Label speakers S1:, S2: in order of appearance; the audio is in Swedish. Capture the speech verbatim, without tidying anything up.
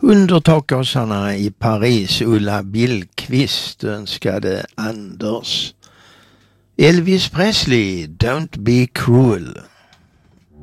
S1: Under takåsarna i Paris Ulla Billqvist önskade Anders. Elvis Presley, Don't Be Cruel.